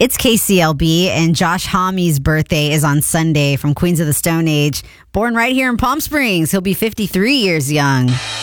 It's KCLB, and Josh Homme's birthday is on Sunday from Queens of the Stone Age. Born right here in Palm Springs. He'll be 53 years young.